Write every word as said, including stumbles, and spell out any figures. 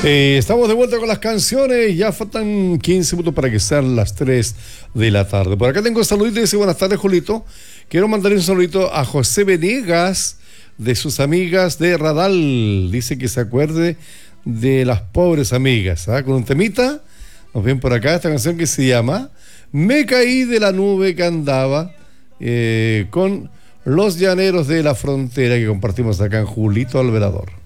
Eh, estamos de vuelta con las canciones. Ya faltan quince minutos para que sean las tres de la tarde. Por acá tengo un saludito y dice: buenas tardes, Julito. Quiero mandar un saludito a José Venegas, de sus amigas de Radal. Dice que se acuerde de las pobres amigas. ¿Ah? Con un temita. Nos ven por acá esta canción que se llama Me caí de la nube que andaba, eh, con Los Llaneros de la Frontera, que compartimos acá en Julito Alverador.